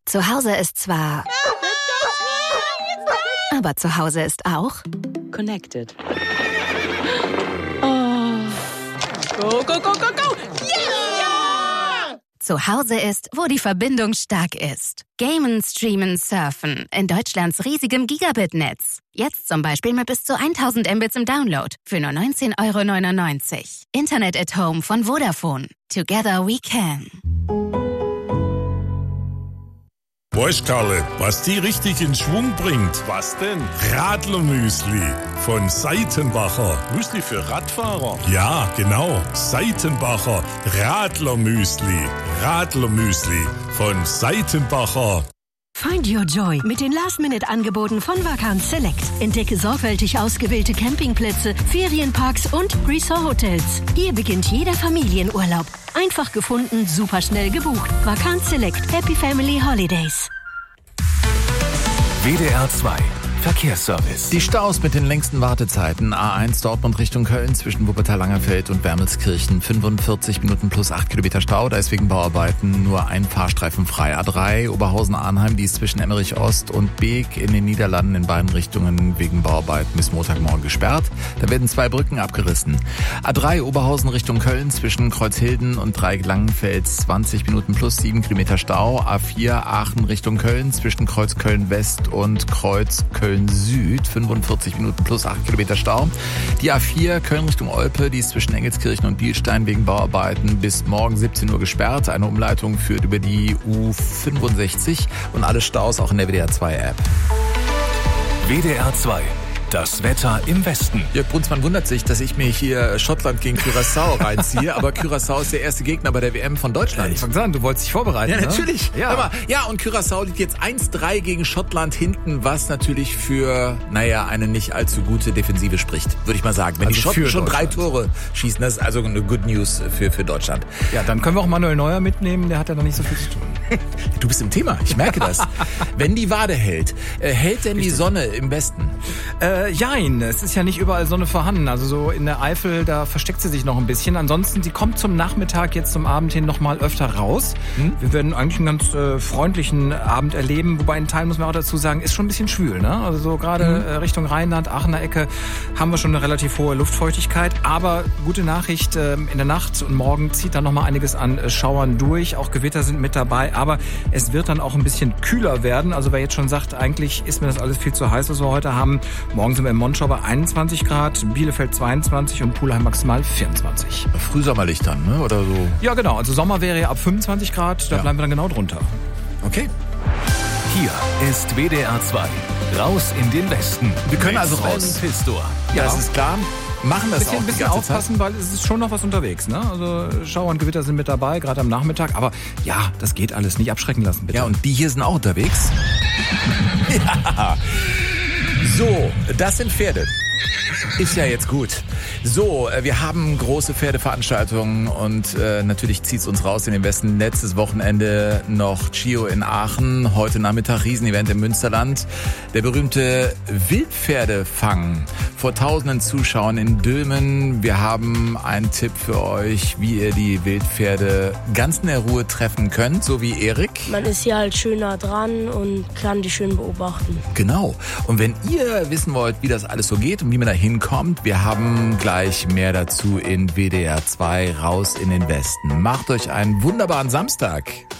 Zu Hause ist zwar... Aber zu Hause ist auch... Connected. Oh. Go, go, go, go, go! Yeah! Zu Hause ist, wo die Verbindung stark ist. Gamen, streamen, surfen. In Deutschlands riesigem Gigabit-Netz. Jetzt zum Beispiel mit bis zu 1000 Mbits im Download. Für nur 19,99 €. Internet at Home von Vodafone. Together we can. Weißt Karle, was die richtig in Schwung bringt? Was denn? Radlermüsli von Seitenbacher. Müsli für Radfahrer? Ja, genau. Seitenbacher Radlermüsli. Radlermüsli von Seitenbacher. Find your joy mit den Last-Minute-Angeboten von Vacanz Select. Entdecke sorgfältig ausgewählte Campingplätze, Ferienparks und Resort-Hotels. Hier beginnt jeder Familienurlaub. Einfach gefunden, superschnell gebucht. Vacanz Select. Happy Family Holidays. WDR 2 Verkehrsservice. Die Staus mit den längsten Wartezeiten. A1 Dortmund Richtung Köln zwischen Wuppertal-Langerfeld und Wermelskirchen. 45 Minuten plus 8 Kilometer Stau. Da ist wegen Bauarbeiten nur ein Fahrstreifen frei. A3 Oberhausen-Arnheim, die ist zwischen Emmerich Ost und Beek in den Niederlanden in beiden Richtungen wegen Bauarbeiten bis Montagmorgen gesperrt. Da werden 2 Brücken abgerissen. A3 Oberhausen Richtung Köln zwischen Kreuzhilden und Dreieck-Langenfeld 20 Minuten plus 7 Kilometer Stau. A4 Aachen Richtung Köln zwischen Kreuz Köln-West und Kreuz Köln-Süd, 45 Minuten plus 8 Kilometer Stau. Die A4 Köln Richtung Olpe, die ist zwischen Engelskirchen und Bielstein wegen Bauarbeiten bis morgen 17 Uhr gesperrt. Eine Umleitung führt über die U65 und alle Staus auch in der WDR 2 App. WDR 2 Das Wetter im Westen. Jörg Brunsmann wundert sich, dass ich mir hier Schottland gegen Curaçao reinziehe, aber Curaçao ist der erste Gegner bei der WM von Deutschland. Ich fang an, du wolltest dich vorbereiten. Ja, natürlich. Ne? Ja. Aber, ja, und Curaçao liegt jetzt 1-3 gegen Schottland hinten, was natürlich für, eine nicht allzu gute Defensive spricht, würde ich mal sagen. Wenn die Schotten schon 3 Tore schießen, das ist also eine Good News für Deutschland. Ja, dann können wir auch Manuel Neuer mitnehmen, der hat ja noch nicht so viel zu tun. Du bist im Thema, ich merke das. Wenn die Wade hält, hält denn die Sonne im Westen? Jein, es ist ja nicht überall Sonne vorhanden. Also so in der Eifel, da versteckt sie sich noch ein bisschen. Ansonsten, sie kommt zum Nachmittag, jetzt zum Abend hin noch mal öfter raus. Wir werden eigentlich einen ganz freundlichen Abend erleben. Wobei in Teilen, muss man auch dazu sagen, ist schon ein bisschen schwül. Ne? Also so gerade Richtung Rheinland, Aachener Ecke haben wir schon eine relativ hohe Luftfeuchtigkeit. Aber gute Nachricht, in der Nacht und morgen zieht dann noch mal einiges an Schauern durch. Auch Gewitter sind mit dabei. Aber es wird dann auch ein bisschen kühler werden. Also wer jetzt schon sagt, eigentlich ist mir das alles viel zu heiß, was wir heute haben. Morgen sind wir in Monschau bei 21 Grad, Bielefeld 22 und Pulheim maximal 24. Frühsommerlich dann, ne? Oder so? Ja, genau. Also Sommer wäre ja ab 25 Grad, da bleiben wir dann genau drunter. Okay. Hier ist WDR 2. Raus in den Westen. Wir können also raus. Pistor. Ja, das ist klar. Machen das auch ein bisschen aufpassen, weil es ist schon noch was unterwegs. Ne? Also Schauer und Gewitter sind mit dabei, gerade am Nachmittag. Aber ja, das geht alles. Nicht abschrecken lassen, bitte. Ja, und die hier sind auch unterwegs. Ja. So, das sind Pferde. Ist ja jetzt gut. So, wir haben große Pferdeveranstaltungen und natürlich zieht's uns raus in den Westen. Letztes Wochenende noch Chio in Aachen, heute Nachmittag Riesenevent im Münsterland. Der berühmte Wildpferdefang vor tausenden Zuschauern in Dülmen. Wir haben einen Tipp für euch, wie ihr die Wildpferde ganz in der Ruhe treffen könnt, so wie Erik. Man ist hier halt schön nah dran und kann die schön beobachten. Genau. Und wenn ihr wissen wollt, wie das alles so geht und wie man da hinkommt, wir haben gleich mehr dazu in WDR 2 Raus in den Westen. Macht euch einen wunderbaren Samstag.